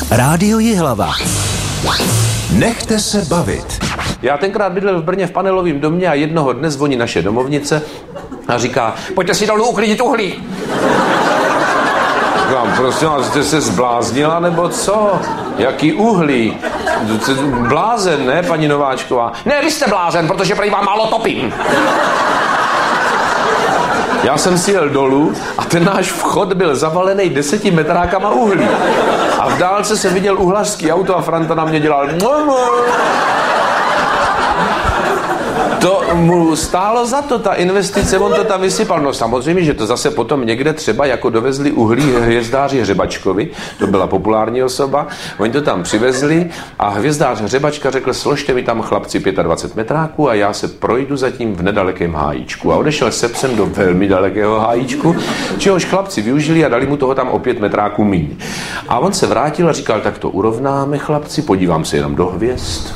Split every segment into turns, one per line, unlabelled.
Rádio Jihlava. Nechte se bavit.
Já tenkrát bydlel v Brně v panelovém domě a jednoho dne zvoní naše domovnice a říká: pojďte si dolů uklidit uhlí. Říkám: prosím vás, jste se zbláznila nebo co? Jaký uhlí? Blázen, ne, paní Nováčková? Ne, vy jste blázen, protože prý vám málo topím. Já jsem si jel dolů a ten náš vchod byl zavalený 10 metrákama uhlí. A v dálce se viděl uhlařský auto a Franta na mě dělal: to mu stálo za to, ta investice, on to tam vysypal. No samozřejmě, že to zase potom někde třeba jako dovezli uhlí hvězdáři Hřebačkovi, to byla populární osoba, oni to tam přivezli a hvězdář Hřebačka řekl: složte mi tam chlapci 25 metráků a já se projdu zatím v nedalekém hájíčku. A odešel se psem do velmi dalekého hájíčku, čehož chlapci využili a dali mu toho tam o 5 metráků míň. A on se vrátil a říkal: tak to urovnáme, chlapci, podívám se jenom do hvězd.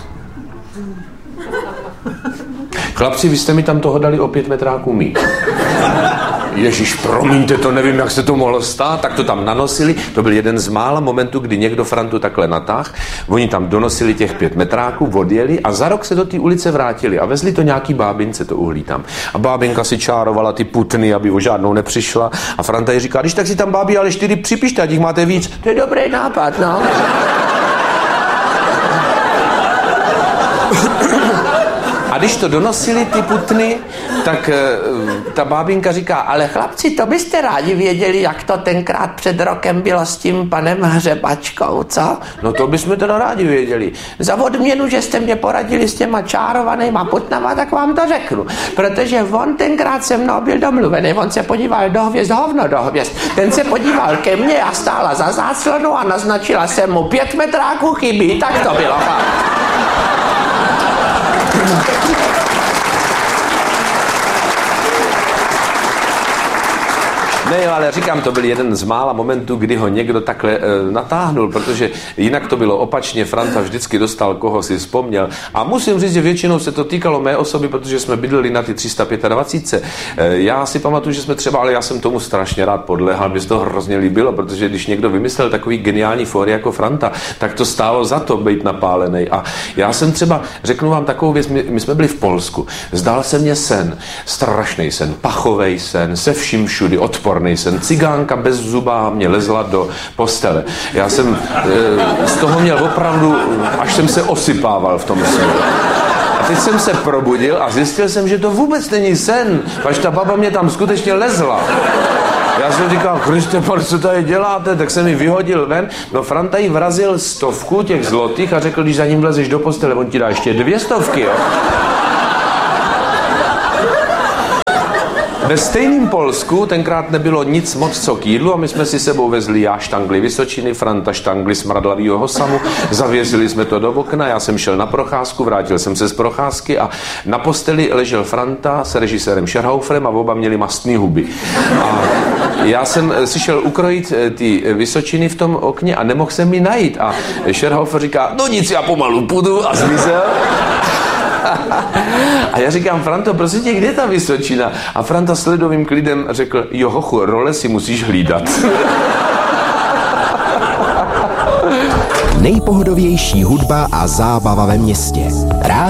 Chlapci, vy jste mi tam toho dali o 5 metráků míň. Ježíš, promiňte, to nevím, jak se to mohlo stát, tak to tam nanosili. To byl jeden z mála momentů, kdy někdo Frantu takhle natáhl. Oni tam donosili těch 5 metráků, odjeli a za rok se do té ulice vrátili a vezli to nějaký bábince, to uhlí tam. A bábinka si čárovala ty putny, aby o žádnou nepřišla. A Franta jí říká: když tak si tam, bábí, ale 4 připište, ať jich máte víc. To je dobrý nápad, no. A když to donosili ty putny, tak ta bábinka říká: ale chlapci, to byste rádi věděli, jak to tenkrát před rokem bylo s tím panem Hřebačkou, co? No to bychom teda rádi věděli. Za odměnu, že jste mě poradili s těma čárovanýma putnama, tak vám to řeknu. Protože on tenkrát se mnou byl domluvený, on se podíval do hvězd, hovno do hvězd. Ten se podíval ke mně, já stála za záclonou a naznačila jsem mu: 5 metráků chybí, tak to bylo. Ne, ale říkám, to byl jeden z mála momentů, kdy ho někdo takhle natáhnul, protože jinak to bylo opačně. Franta vždycky dostal, koho si vzpomněl. A musím říct, že většinou se to týkalo mé osoby, protože jsme bydleli na ty 325. Já si pamatuju, že jsme třeba, ale já jsem tomu strašně rád podléhal, mě to hrozně líbilo, protože když někdo vymyslel takový geniální fóry jako Franta, tak to stálo za to být napálený. A já jsem třeba, řeknu vám takovou věc, my jsme byli v Polsku. Zdál se mně sen, strašný sen, pachovej sen, se vším všudy, odporný sen. Cigánka bez zuba mě lezla do postele. Já jsem z toho měl opravdu, až jsem se osypával v tom snu. A teď jsem se probudil a zjistil jsem, že to vůbec není sen, až ta baba mě tam skutečně lezla. Já jsem říkal: Kriste, co tady děláte? Tak jsem mi vyhodil ven. No Franta jí vrazil 100 těch zlotých a řekl: když za ním vlezeš do postele, on ti dá ještě 200, jo. Ve stejném Polsku tenkrát nebylo nic moc co k jídlu a my jsme si sebou vezli, já štangli Vysočiny, Franta štangli smradlavýho Hosamu, zavěsili jsme to do okna, já jsem šel na procházku, vrátil jsem se z procházky a na posteli ležel Franta s režisérem Scherhauferem a oba měli mastný huby. A já jsem si šel ukrojit ty Vysočiny v tom okně a nemohl jsem mi najít a Scherhaufer říká: no nic, já pomalu půjdu, a zmizel. A já říkám: Franto, prosím tě, kde je ta Vysočina? A Franta s ledovým klidem řekl: jo, hochu, role si musíš hlídat.
Nejpohodovější hudba a zábava ve městě.